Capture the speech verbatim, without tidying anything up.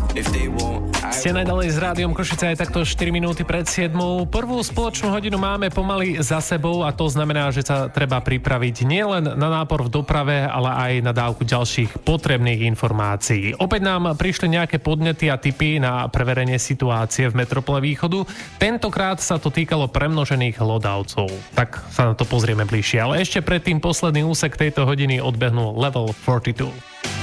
Ste naďalej s Rádiom Košice aj takto štyri minúty pred siedmou. Prvú spoločnú hodinu máme pomaly za sebou a to znamená, že sa treba pripraviť nielen na nápor v doprave, ale aj na dávku ďalších potrebných informácií. Opäť nám prišli nejaké podnety a tipy na preverenie situácie v metropole Východu. Tentokrát sa to týkalo premnožených hlodavcov. Tak sa na to pozrieme bližšie. Ale ešte predtým posledný úsek tejto hodiny odbehnul Level štyridsaťdva.